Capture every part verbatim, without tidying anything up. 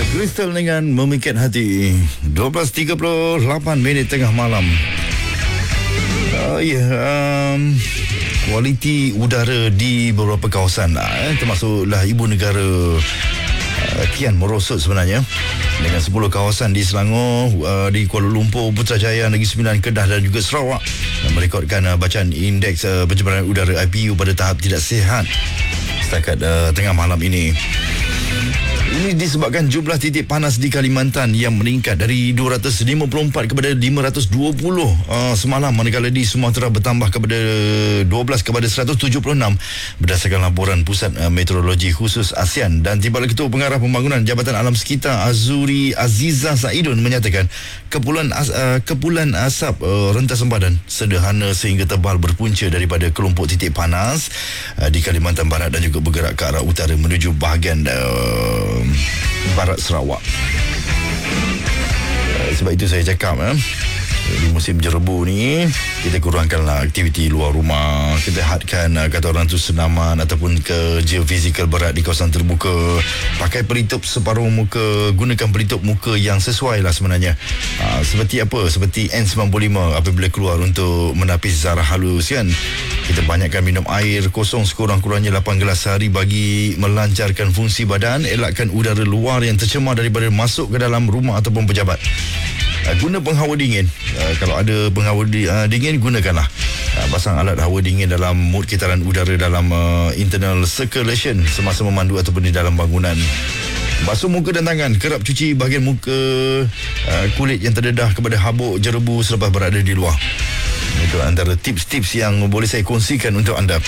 Kristal dengan Memikat Hati. dua belas tiga puluh lapan minit tengah malam. Uh, ya, yeah, um, kualiti udara di beberapa kawasan eh, termasuklah ibu negara uh, kian merosot sebenarnya, dengan sepuluh kawasan di Selangor, uh, di Kuala Lumpur, Putrajaya, Negeri Sembilan, Kedah dan juga Sarawak yang merekodkan uh, bacaan indeks uh, pencemaran udara I P U pada tahap tidak sihat setakat uh, tengah malam ini. Ini disebabkan jumlah titik panas di Kalimantan yang meningkat dari dua ratus lima puluh empat kepada lima ratus dua puluh uh, semalam, manakala di Sumatera bertambah kepada dua belas kepada seratus tujuh puluh enam berdasarkan laporan Pusat uh, Meteorologi Khusus ASEAN. Dan Timbalan Ketua Pengarah Pembangunan Jabatan Alam Sekitar Azuri Aziza Saidun menyatakan kepulan as, uh, kepulan asap uh, rentas sempadan sederhana sehingga tebal berpunca daripada kelompok titik panas uh, di Kalimantan Barat dan juga bergerak ke arah utara menuju bahagian uh, Barat Sarawak. Uh, sebab itu saya cakap eh, di musim jerebu ni kita kurangkanlah aktiviti luar rumah. Kita hadkan uh, kata orang tu senaman ataupun ke geofizikal berat di kawasan terbuka. Pakai pelitup separuh muka, gunakan pelitup muka yang sesuai lah sebenarnya. Uh, seperti apa? Seperti N sembilan puluh lima apabila keluar untuk menapis zarah halus kan. Kita banyakkan minum air kosong sekurang-kurangnya lapan gelas sehari bagi melancarkan fungsi badan. Elakkan udara luar yang tercemar daripada masuk ke dalam rumah ataupun pejabat. Uh, guna penghawa dingin. Uh, kalau ada penghawa di, uh, dingin, gunakanlah. Uh, pasang alat hawa dingin dalam mud kitaran udara dalam uh, internal circulation semasa memandu ataupun di dalam bangunan. Basuh muka dan tangan. Kerap cuci bahagian muka uh, kulit yang terdedah kepada habuk jerebu selepas berada di luar. Itu antara tips-tips yang boleh saya kongsikan untuk anda.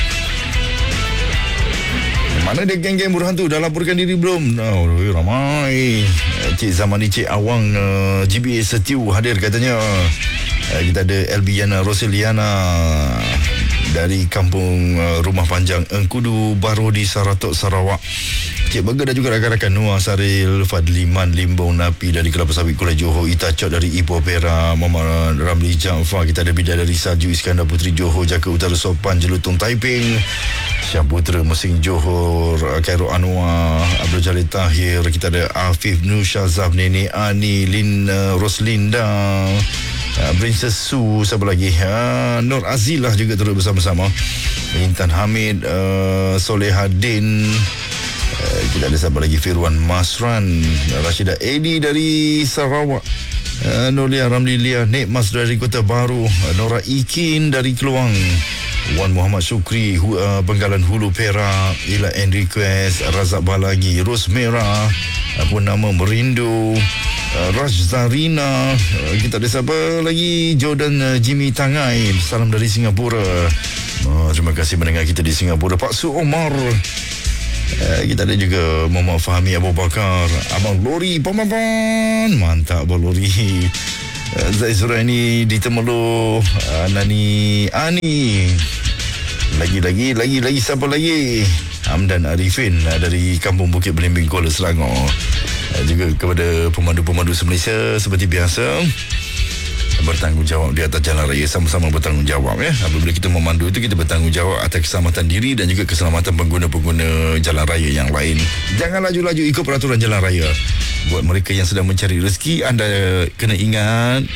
Mana dia geng-geng buruh hantu? Dah laporkan diri belum? Oh, ramai. Cik Zamani, Cik Awang, uh, G B A Setiu hadir katanya. Uh, kita ada L B Yana Roseliana dari kampung uh, Rumah Panjang Engkudu Baru di Saratok, Sarawak. Cik Burger dan juga rakan-rakan Noah Saril, Fadliman Limbong Napi dari Kelapa Sawit Kuala Johor, Ita Chot dari Ipoh Perak, Muhammad Ramli Jaafar, kita ada Bidadari Salju Iskandar Putri Johor, Jaka Utara Sopan Jelutong Taiping, Syah Putra Mesing Johor, Khairul Anwar, Abdul Jalil Tahir, kita ada Afif Nur Syazaf, Nenek Ani, Lin uh, Roslinda, uh, Princess Su, siapa lagi? Uh, Nur Azilah juga turut bersama-sama. Intan Hamid, uh, Solehadin, uh, kita ada siapa lagi? Firwan Masran, Rashidah Edi dari Sarawak, uh, Nolia Ramlilia, Nek Mas dari Kota Baru, uh, Nora Ikin dari Keluang, Wan Muhammad Syukri, hu, uh, Benggalan Hulu Perak, Ila Enriquez, Razak Balagi, Ros Merah, apa nama Merindu, uh, Raj Zarina, uh, kita ada siapa lagi? Jordan uh, Jimmy Tangai, salam dari Singapura. Oh, terima kasih mendengar kita di Singapura. Pak Su Omar, uh, kita ada juga Muhammad Fahmi Abu Bakar, Abang Lori Pamapan, mantap Abang Lori. uh, Zaizura ini di Temeloh, uh, Nani Ani, lagi-lagi lagi-lagi siapa lagi? Hamdan Arifin uh, dari Kampung Bukit Belimbing, Kuala Selangor. Uh, juga kepada pemandu-pemandu se-Malaysia seperti biasa, bertanggungjawab di atas jalan raya, sama-sama bertanggungjawab ya. Apabila kita memandu itu, kita bertanggungjawab atas keselamatan diri dan juga keselamatan pengguna-pengguna jalan raya yang lain. Jangan laju-laju ikut peraturan jalan raya. Buat mereka yang sedang mencari rezeki, anda kena ingat